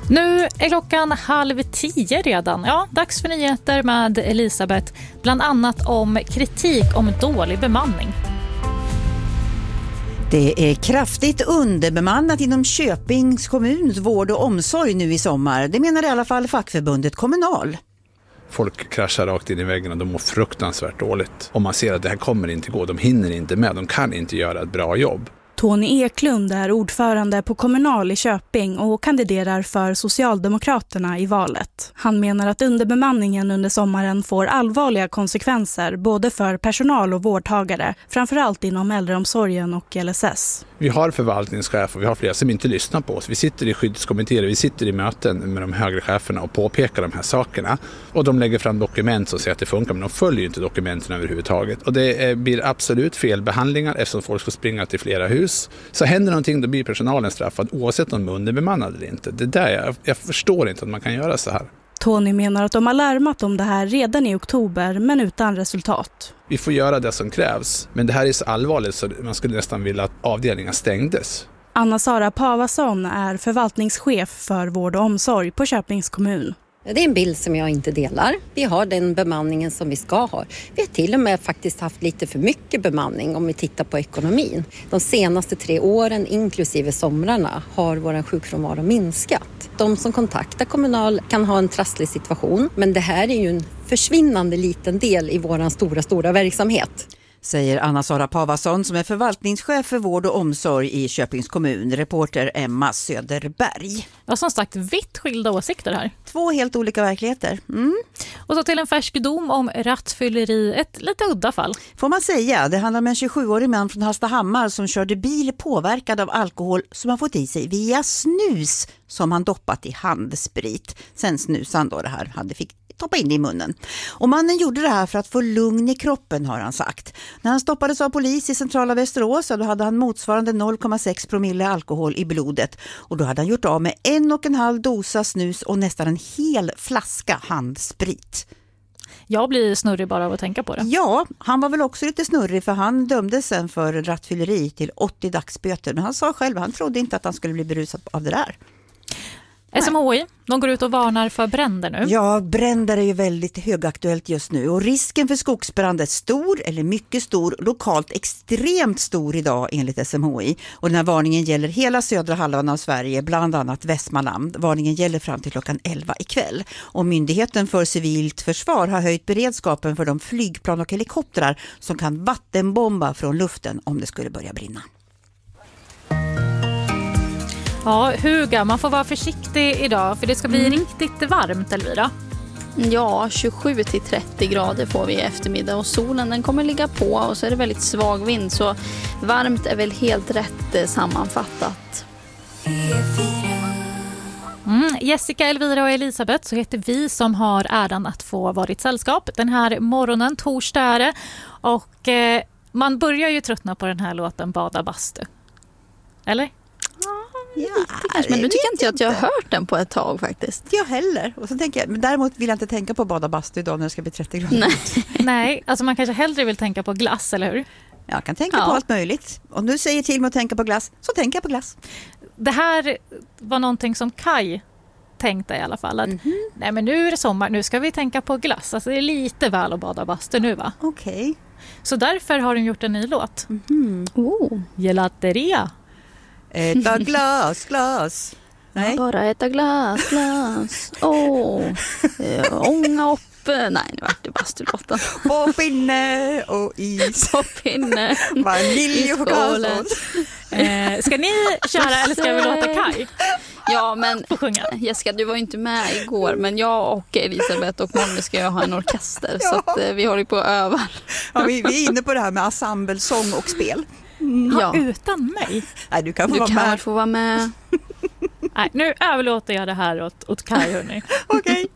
Nu är klockan 9:30 redan. Ja, dags för nyheter med Elisabeth. Bland annat om kritik om dålig bemanning. Det är kraftigt underbemannat inom Köpings kommuns vård och omsorg nu i sommar. Det menar i alla fall fackförbundet Kommunal. Folk kraschar rakt in i väggen och de mår fruktansvärt dåligt. Om man ser att det här kommer inte gå, de hinner inte med, de kan inte göra ett bra jobb. Tony Eklund är ordförande på Kommunal i Köping och kandiderar för Socialdemokraterna i valet. Han menar att underbemanningen under sommaren får allvarliga konsekvenser både för personal och vårdtagare, framförallt inom äldreomsorgen och LSS. Vi har förvaltningschefer och vi har flera som inte lyssnar på oss. Vi sitter i skyddskommittéer, vi sitter i möten med de högre cheferna och påpekar de här sakerna. Och de lägger fram dokument som säger att det funkar, men de följer inte dokumenten överhuvudtaget. Och det blir absolut fel behandlingar eftersom folk ska springa till flera hus. Så händer någonting, då blir personalen straffad oavsett om de är underbemannade eller inte. Det där jag förstår inte att man kan göra så här. Tony menar att de har larmat om det här redan i oktober, men utan resultat. Vi får göra det som krävs, men det här är så allvarligt så man skulle nästan vilja att avdelningen stängdes. Anna-Sara Pavasson är förvaltningschef för vård och omsorg på Köpings kommun. Det är en bild som jag inte delar. Vi har den bemanningen som vi ska ha. Vi har till och med faktiskt haft lite för mycket bemanning om vi tittar på ekonomin. De senaste 3 åren, inklusive somrarna, har vår sjukfrånvaro minskat. De som kontaktar Kommunal kan ha en trasslig situation, men det här är ju en försvinnande liten del i vår stora verksamhet. Säger Anna-Sara Pavasson som är förvaltningschef för vård och omsorg i Köpings kommun. Reporter Emma Söderberg. Ja, som sagt, vitt skilda åsikter här. 2 helt olika verkligheter. Och så till en färsk dom om rattfylleri, ett lite udda fall. Får man säga, det handlar om en 27-årig man från Hallstahammar som körde bil påverkad av alkohol som han fått i sig via snus som han doppat i handsprit. Sen snusan då det här fick toppa in i munnen. Och mannen gjorde det här för att få lugn i kroppen, har han sagt. När han stoppades av polis i centrala Västerås då hade han motsvarande 0,6 promille alkohol i blodet. Och då hade han gjort av med 1,5 dosa snus och nästan en hel flaska handsprit. Jag blir snurrig bara av att tänka på det. Ja, han var väl också lite snurrig för han dömdes sen för rattfylleri till 80 dagsböter. Men han sa själv, han trodde inte att han skulle bli berusad av det där. SMHI, de går ut och varnar för bränder nu. Ja, bränder är ju väldigt högaktuellt just nu och risken för skogsbrand är stor eller mycket stor, lokalt extremt stor idag enligt SMHI. Och den här varningen gäller hela södra halvan av Sverige, bland annat Västmanland. Varningen gäller fram till klockan 11 ikväll. Och Myndigheten för civilt försvar har höjt beredskapen för de flygplan och helikoptrar som kan vattenbomba från luften om det skulle börja brinna. Ja, Huga, man får vara försiktig idag för det ska bli riktigt varmt, Elvira. Ja, 27-30 grader får vi i eftermiddag och solen den kommer ligga på och så är det väldigt svag vind så varmt är väl helt rätt sammanfattat. Jessica, Elvira och Elisabeth, så heter vi som har äran att få vara i sällskap den här morgonen, torsdag är det. Och man börjar ju tröttna på den här låten Bada bastu. Eller? Ja, kanske, men nu tycker inte jag att jag har hört den på ett tag faktiskt. Jag heller. Och så tänker jag, men däremot vill jag inte tänka på bada bastu idag när det ska bli 30 grader. Nej, alltså man kanske hellre vill tänka på glass, eller hur? Jag kan tänka på allt möjligt. Om du säger till mig att tänka på glass, så tänker jag på glass. Det här var någonting som Kai tänkte i alla fall. Att, nej, men nu är det sommar, nu ska vi tänka på glass. Alltså det är lite väl att bada bastu nu, va? Okej. Så därför har de gjort en ny låt. Gelateria. Äta glas. Nej. Bara äta glas. Ånga upp. Nej, nu vart det bastulåten. På pinne och is. På pinne. Vanilj och choklad. Ska ni köra eller ska vi låta Kai? Ja, men sjunga. Jessica, du var ju inte med igår, men jag och Elisabeth och Molly ska ju ha en orkester så att vi håller på att öva. Ja, vi är inne på det här med ensemble, sång och spel. Utan mig? Nej, du kan få vara med. Nej, nu överlåter jag det här åt Kai, hörni. Okej.